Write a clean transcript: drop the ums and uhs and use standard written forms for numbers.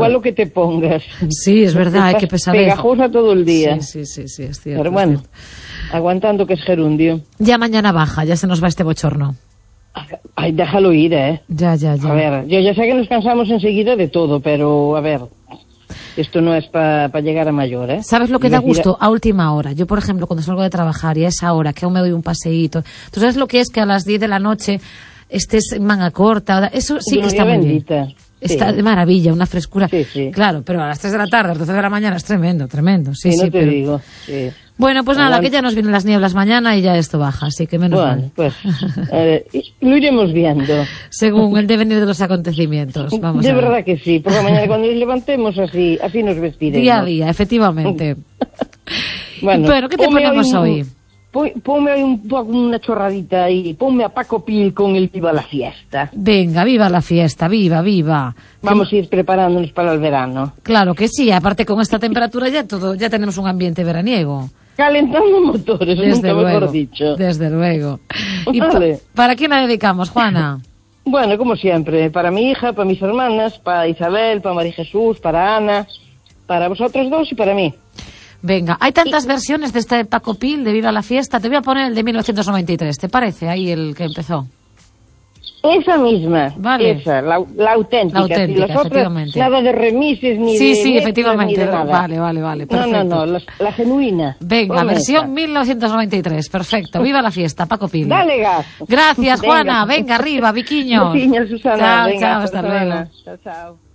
igual lo que te pongas. Sí, es verdad, qué pesadez. Pegajosa todo el día. Sí, es cierto. Pero bueno, aguantando que es gerundio. Ya mañana baja, ya se nos va este bochorno. Ay, déjalo ir, Ya. A ver, yo ya sé que nos cansamos enseguida de todo, pero a ver, esto no es para llegar a mayor, ¿Sabes lo que da gusto? A última hora. Yo, por ejemplo, cuando salgo de trabajar y a esa hora que aún me doy un paseíto, ¿tú sabes lo que es que a las 10 de la noche estés en manga corta? Eso sí que está muy bien. Está de maravilla, una frescura. Sí. Claro, pero a las 3 de la tarde, a las 12 de la mañana es tremendo. Sí, no te pero... digo, sí. Bueno, pues nada, que ya nos vienen las nieblas mañana y ya esto baja, así que menos mal. Pues lo iremos viendo. Según el devenir de los acontecimientos, vamos de a ver. verdad que sí, por la mañana cuando nos levantemos así nos vestiremos. Día a día, efectivamente. Bueno, ¿qué te ponemos hoy? Ponme hoy una chorradita y ponme a Paco Pil con el Viva la Fiesta. Venga, viva la fiesta, viva. Vamos a ir preparándonos para el verano. Claro que sí, aparte con esta temperatura ya tenemos un ambiente veraniego. Calentando motores, nunca mejor dicho. Desde luego. ¿Y vale. para quién la dedicamos, Juana? Bueno, como siempre, para mi hija, para mis hermanas, para Isabel, para María Jesús, para Ana, para vosotros dos y para mí. Venga, hay tantas versiones de este Paco Pil, de Viva la Fiesta. Te voy a poner el de 1993, ¿te parece? Ahí el que empezó. Esa misma, vale. Esa, la auténtica. La auténtica, si efectivamente. Nada de remises ni de... Sí, efectivamente. Ni de nada. Vale, perfecto. No, la genuina. Venga, versión 1993, perfecto. Viva la Fiesta, Paco Pil. Dale gas. Gracias, Juana. Venga, arriba, Viquiños. Viquiños, Susana. Chao, hasta luego. Chao.